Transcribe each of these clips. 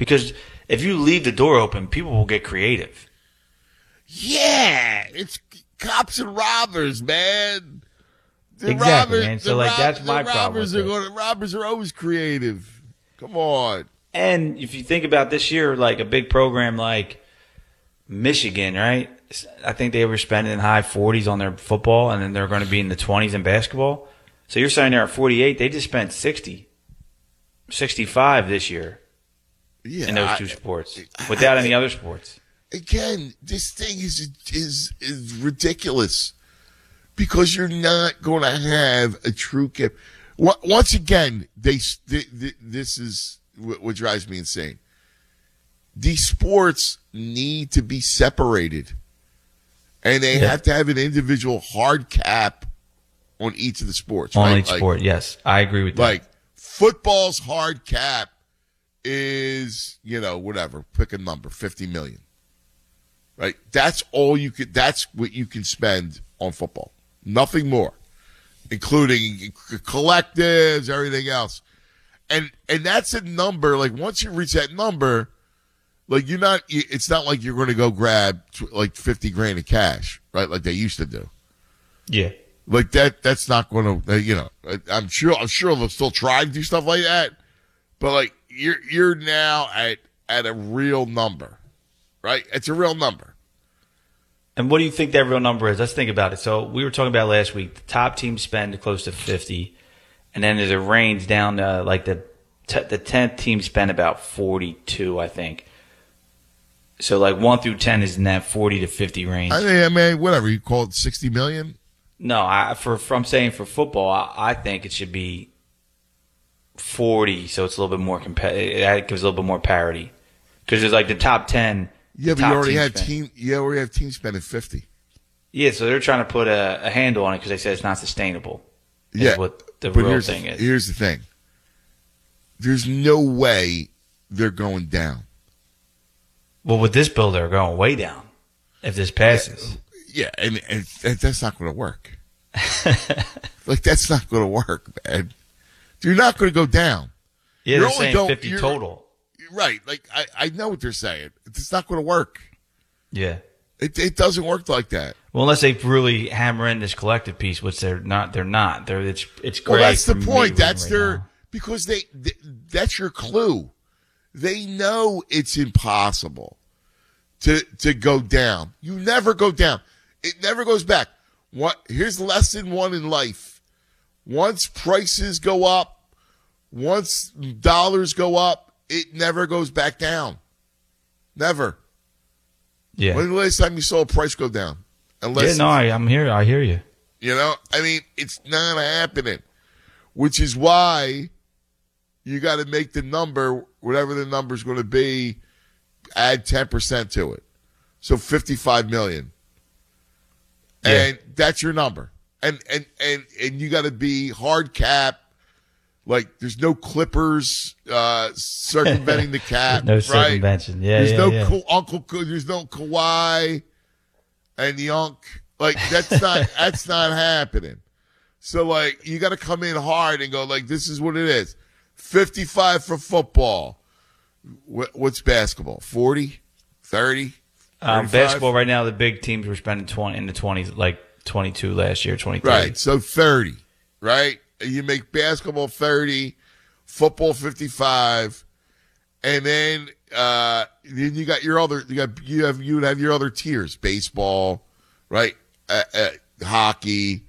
Because if you leave the door open, people will get creative. Yeah, it's cops and robbers, man. Exactly, man. So, that's my problem. Robbers are always creative. Come on. And if you think about this year, like a big program like Michigan, right? I think they were spending high 40s on their football, and then they're going to be in the 20s in basketball. So you're saying they're at 48. They just spent 60, 65 this year in those two sports without any other sports. Again, this thing is ridiculous because you're not going to have a true cap. Once again, this is what drives me insane. These sports need to be separated, and they have to have an individual hard cap on each of the sports. On right? each sport, yes. I agree with that. Like, football's hard cap is, whatever, pick a number, 50 million. Right? That's what you can spend on football. Nothing more, including collectives, everything else. And that's a number, like, once you reach that number, like, it's not like you're going to go grab like 50 grand in cash, right? Like they used to do. Yeah. Like that's not going to, I'm sure they'll still try to do stuff like that, but like you're now at a real number, right? It's a real number. And what do you think that real number is? Let's think about it. So we were talking about last week, the top teams spend close to 50, and then there's a range down to like the 10th team spend about 42, I think. So like 1 through 10 is in that 40 to 50 range. I mean, whatever you call it, 60 million. No, I'm saying for football, I think it should be 40, so it's a little bit more it gives a little bit more parity. Because there's like the top 10. Yeah, but you already have teams spending 50. Yeah, so they're trying to put a handle on it because they said it's not sustainable. Yeah, what the real thing is. Here's the thing. There's no way they're going down. Well, with this bill, they're going way down if this passes. Yeah, and that's not going to work. Like, that's not going to work, man. You're not going to go down. Yeah, they're saying 50 total. Right. Like, I know what they're saying. It's not going to work. Yeah. It doesn't work like that. Well, unless they really hammer in this collective piece, which they're not. It's great. Well, that's the point. That's because that's your clue. They know it's impossible to go down. You never go down. It never goes back. Here's lesson one in life. Once prices go up, once dollars go up, it never goes back down. Never. Yeah. When's the last time you saw a price go down? I'm here. I hear you. It's not happening, which is why you got to make the number, whatever the number is going to be, add 10% to it. So 55 million. Yeah. And that's your number. And you got to be hard cap. Like, there's no Clippers circumventing the cap. No right? circumvention. Yeah, there's there's no Kawhi and Yonk. Like, that's not happening. So, like, you got to come in hard and go, like, this is what it is. 55 for football. What's basketball? 40? 30? Basketball right now, the big teams were spending 20 in the 20s, like 22 last year, 23. Right, so 30, right? You make basketball 30, football 55, and then you got your other you would have your other tiers: baseball, right? Hockey,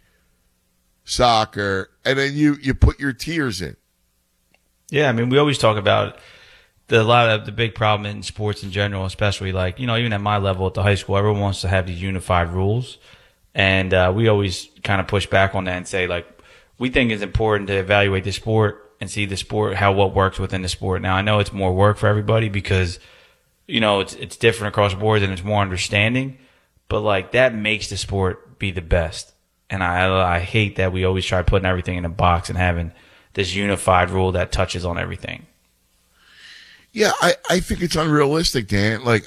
soccer, and then you put your tiers in. Yeah, I mean, we always talk about a lot of the big problem in sports in general, especially like, even at my level at the high school, everyone wants to have these unified rules. And we always kind of push back on that and say, like, we think it's important to evaluate the sport and see the sport, what works within the sport. Now, I know it's more work for everybody because, it's different across the board and it's more understanding. But, like, that makes the sport be the best. And I hate that we always try putting everything in a box and having this unified rule that touches on everything. Yeah, I think it's unrealistic, Dan. Like,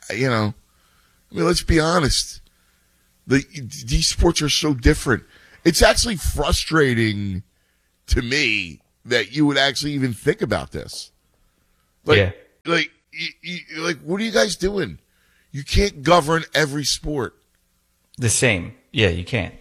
let's be honest. These sports are so different. It's actually frustrating to me that you would actually even think about this. Like, yeah. Like, like, what are you guys doing? You can't govern every sport. The same. Yeah, you can't.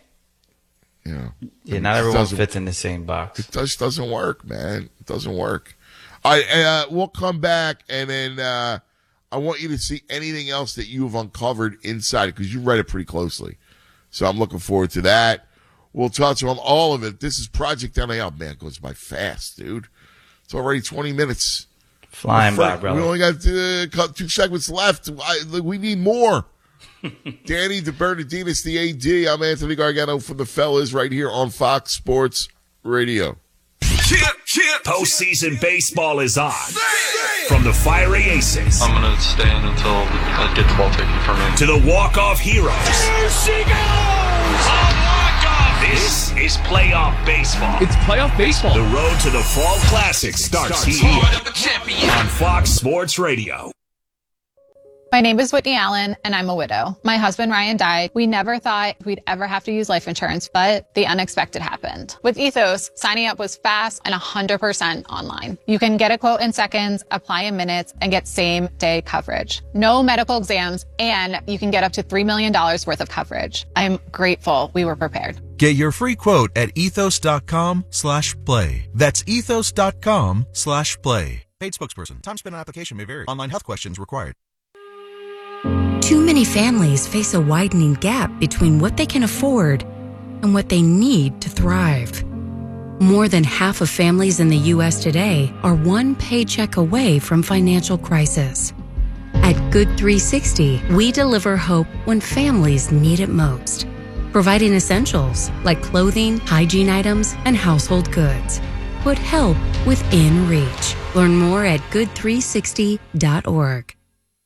Yeah, not everyone fits in the same box. It just doesn't work, man. It doesn't work. We'll come back, and then I want you to see anything else that you have uncovered inside it, because you read it pretty closely. So I'm looking forward to that. We'll touch on all of it. This is Project NIL. Man, it goes by fast, dude. It's already 20 minutes. Flying by, brother. We only got 2 segments left. We need more. Danny DeBernardinus, the AD. I'm Anthony Gargano from the fellas right here on Fox Sports Radio. Postseason baseball is on. From the fiery aces. I'm going to stand until I get the ball taken from me. To the walk-off heroes. Here she goes! A walk-off! This is playoff baseball. It's playoff baseball. The road to the Fall Classic starts here on Fox Sports Radio. My name is Whitney Allen, and I'm a widow. My husband, Ryan, died. We never thought we'd ever have to use life insurance, but the unexpected happened. With Ethos, signing up was fast and 100% online. You can get a quote in seconds, apply in minutes, and get same-day coverage. No medical exams, and you can get up to $3 million worth of coverage. I'm grateful we were prepared. Get your free quote at ethos.com/play. That's ethos.com/play. Paid spokesperson. Time spent on application may vary. Online health questions required. Too many families face a widening gap between what they can afford and what they need to thrive. More than half of families in the U.S. today are one paycheck away from financial crisis. At Good 360, we deliver hope when families need it most, providing essentials like clothing, hygiene items, and household goods. Put help within reach. Learn more at good360.org.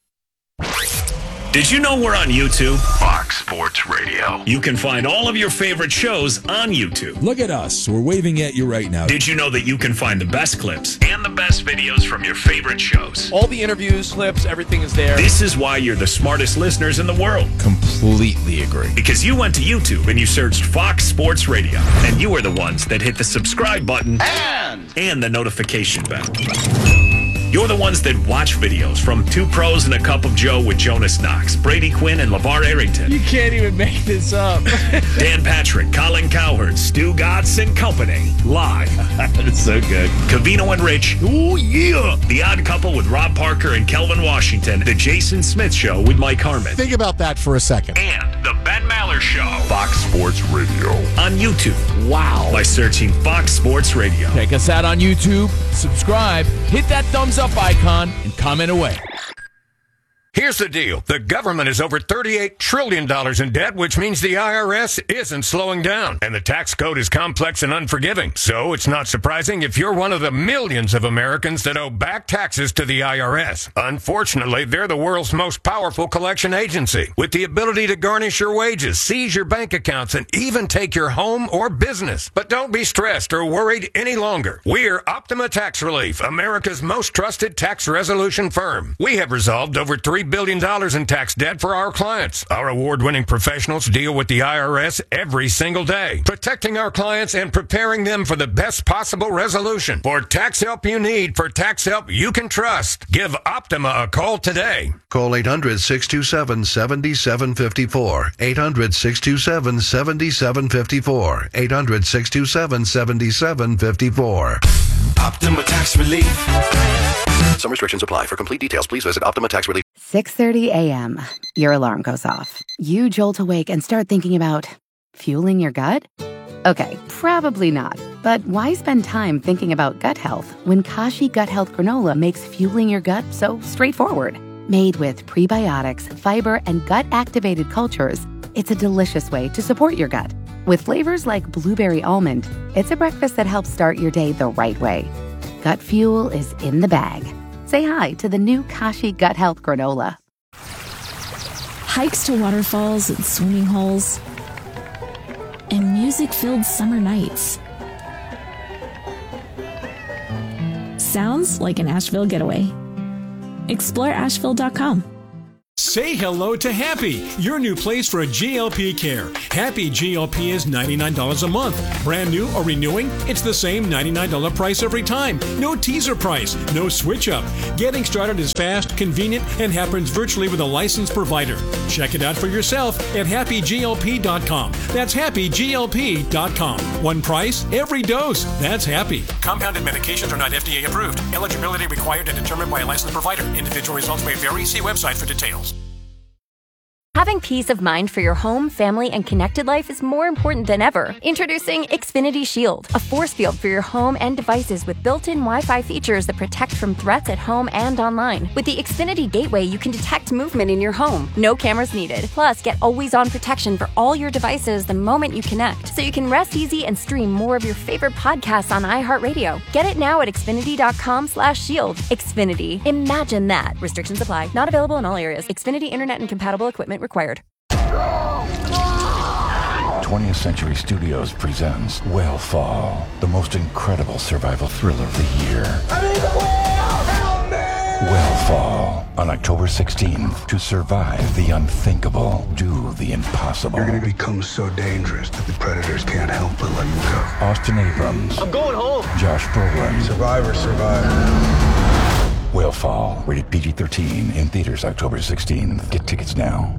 Did you know we're on YouTube? Fox Sports Radio. You can find all of your favorite shows on YouTube. Look at us. We're waving at you right now. Did you know that you can find the best clips and the best videos from your favorite shows? All the interviews, clips, everything is there. This is why you're the smartest listeners in the world. Completely agree. Because you went to YouTube and you searched Fox Sports Radio. And you are the ones that hit the subscribe button and the notification bell. You're the ones that watch videos from Two Pros and a Cup of Joe with Jonas Knox, Brady Quinn, and LeVar Arrington. You can't even make this up. Dan Patrick, Colin Cowherd, Stu Gatz and Company. Live. It's so good. Covino and Rich. Oh, yeah. The Odd Couple with Rob Parker and Kelvin Washington. The Jason Smith Show with Mike Harmon. Think about that for a second. And the Ben Maller Show. Fox Sports Radio. On YouTube. Wow. By searching Fox Sports Radio. Check us out on YouTube. Subscribe. Hit that thumbs up icon and comment away. Here's the deal. The government is over $38 trillion in debt, which means the IRS isn't slowing down. And the tax code is complex and unforgiving. So it's not surprising if you're one of the millions of Americans that owe back taxes to the IRS. Unfortunately, they're the world's most powerful collection agency, with the ability to garnish your wages, seize your bank accounts, and even take your home or business. But don't be stressed or worried any longer. We're Optima Tax Relief, America's most trusted tax resolution firm. We have resolved over $3 billion in tax debt for our clients. Our award-winning professionals deal with the IRS every single day, protecting our clients and preparing them for the best possible resolution. For tax help you need, for tax help you can trust, give Optima a call today. Call 800-627-7754. 800-627-7754. 800-627-7754. Optima Tax Relief. Some restrictions apply. For complete details, please visit Optima Tax Relief. 6:30 a.m. Your alarm goes off. You jolt awake and start thinking about fueling your gut? Okay, probably not. But why spend time thinking about gut health when Kashi Gut Health Granola makes fueling your gut so straightforward? Made with prebiotics, fiber, and gut-activated cultures, it's a delicious way to support your gut. With flavors like blueberry almond, it's a breakfast that helps start your day the right way. Gut fuel is in the bag. Say hi to the new Kashi Gut Health Granola. Hikes to waterfalls and swimming holes, and music-filled summer nights. Sounds like an Asheville getaway. Explore Asheville.com. Say hello to Happy, your new place for GLP care. Happy GLP is $99 a month. Brand new or renewing, it's the same $99 price every time. No teaser price, no switch up. Getting started is fast, convenient, and happens virtually with a licensed provider. Check it out for yourself at happyglp.com. That's happyglp.com. One price, every dose. That's Happy. Compounded medications are not FDA approved. Eligibility required and determined by a licensed provider. Individual results may vary. See website for details. Having peace of mind for your home, family, and connected life is more important than ever. Introducing Xfinity Shield, a force field for your home and devices with built-in Wi-Fi features that protect from threats at home and online. With the Xfinity Gateway, you can detect movement in your home. No cameras needed. Plus, get always-on protection for all your devices the moment you connect, so you can rest easy and stream more of your favorite podcasts on iHeartRadio. Get it now at Xfinity.com/shield. Xfinity. Imagine that. Restrictions apply. Not available in all areas. Xfinity Internet and compatible equipment required. 20th Century Studios presents Whale the most incredible survival thriller of the year. Whale on October 16th. To survive the unthinkable, do the impossible. You're going to become so dangerous that the predators can't help but let you go. Austin Abrams. I'm going home. Josh Brolin. Survivor. Whale, rated PG-13, in theaters October 16th. Get tickets now.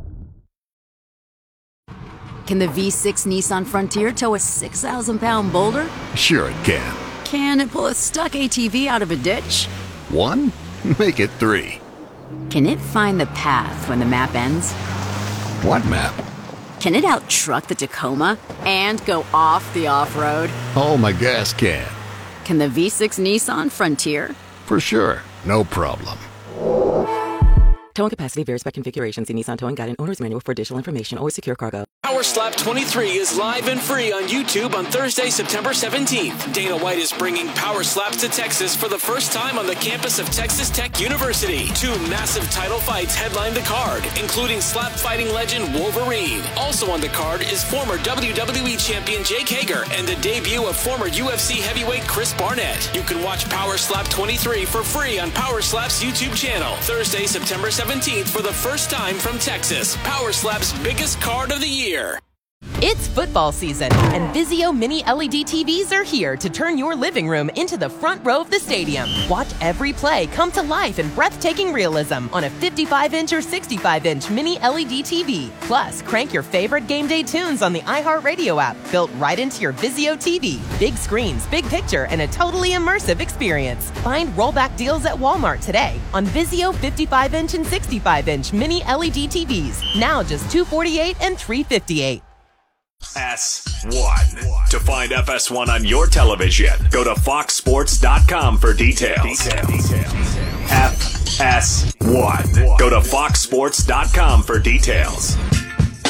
Can the V6 Nissan Frontier tow a 6,000-pound boulder? Sure it can. Can it pull a stuck ATV out of a ditch? 1? Make it 3. Can it find the path when the map ends? What map? Can it out-truck the Tacoma and go off the off-road? Oh, my gas can. Can the V6 Nissan Frontier? For sure. No problem. Towing capacity varies by configuration. See Nissan Towing Guide and Owner's Manual for additional information. Always secure cargo. Power Slap 23 is live and free on YouTube on Thursday, September 17th. Dana White is bringing Power Slaps to Texas for the first time on the campus of Texas Tech University. 2 massive title fights headline the card, including slap fighting legend Wolverine. Also on the card is former WWE champion Jake Hager and the debut of former UFC heavyweight Chris Barnett. You can watch Power Slap 23 for free on Power Slap's YouTube channel. Thursday, September 17th for the first time from Texas. Power Slap's biggest card of the year. It's football season, and Vizio Mini LED TVs are here to turn your living room into the front row of the stadium. Watch every play come to life in breathtaking realism on a 55-inch or 65-inch Mini LED TV. Plus, crank your favorite game day tunes on the iHeartRadio app, built right into your Vizio TV. Big screens, big picture, and a totally immersive experience. Find rollback deals at Walmart today on Vizio 55-inch and 65-inch Mini LED TVs. Now just $248 and $358. FS1. To find FS1 on your television, go to foxsports.com for details. FS1. Go to foxsports.com for details.